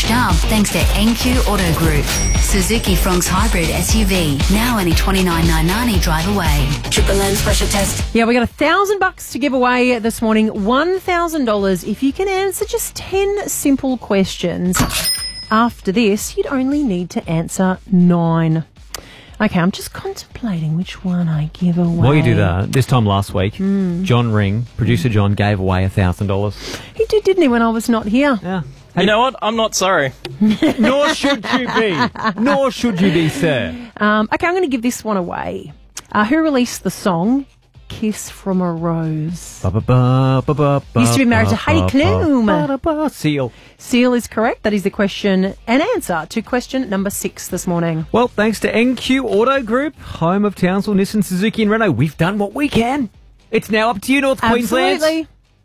finished up thanks to NQ Auto Group. Suzuki Fronx Hybrid SUV, now only $29,990 drive away. Triple M's pressure test. Yeah, we got $1,000 to give away this morning. $1,000 if you can answer just 10 simple questions. After this, you'd only need to answer 9. Okay, I'm just contemplating which one I give away. While you do that, this time last week, John Ring, producer John, gave away $1,000. He did, didn't he, when I was not here? Yeah. You know what? I'm not sorry. Nor should you be. Nor should you be, sir. Okay, I'm going to give this one away. Who released the song Kiss from a Rose? Used to be married to Heidi Klum. Seal. Seal is correct. That is the question and answer to question number 6 this morning. Well, thanks to NQ Auto Group, home of Townsville, Nissan, Suzuki and Renault, we've done what we can. It's now up to you, North Queensland. Absolutely.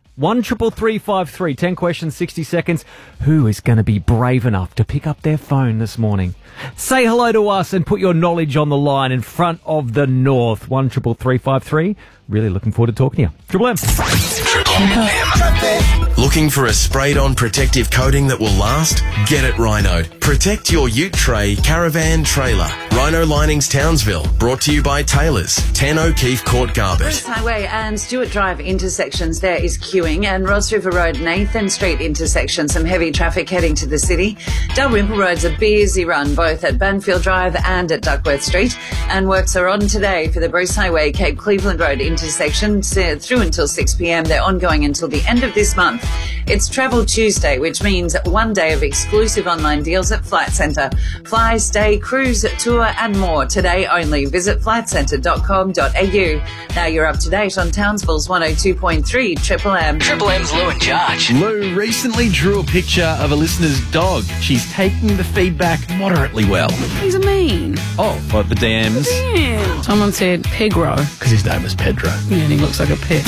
13353, 10 questions, 60 seconds. Who is going to be brave enough to pick up their phone this morning? Say hello to us and put your knowledge on the line in front of the North. 13353. Really looking forward to talking to you. Triple M. Triple M. Looking for a sprayed-on protective coating that will last? Get it Rhino. Protect your ute tray, caravan, trailer. Rhino Linings Townsville. Brought to you by Taylors. 10 O'Keefe Court, Garbett. Bruce Highway and Stewart Drive intersections, there is queuing, and Ross River Road, Nathan Street intersection, some heavy traffic heading to the city. Dalrymple Road's a busy run, both at Banfield Drive and at Duckworth Street, and works are on today for the Bruce Highway, Cape Cleveland Road intersection through until 6 p.m. They're ongoing until the end of this month. It's Travel Tuesday, which means one day of exclusive online deals at Flight Centre. Fly, stay, cruise, tour and more today only. Visit flightcentre.com.au. Now you're up to date on Townsville's 102.3 Triple M. Triple M's Lou and Judge. Lou recently drew a picture of a listener's dog. She's taking the feedback moderately well. He's a mean. Oh, what, the DMs? Yeah. Someone said Pegro. Because his name is Pedro. Yeah, and he looks like a pig.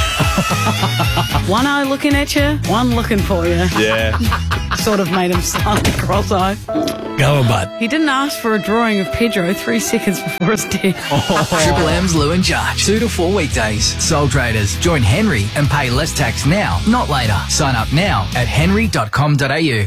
One eye looking at you, one looking for you. Yeah. Sort of made him slightly cross-eyed. Go on, bud. He didn't ask for a drawing of Pedro 3 seconds before his death. Triple M's Lou and Judge. 2 to 4 weekdays. Sole traders. Join Henry and pay less tax now, not later. Sign up now at henry.com.au.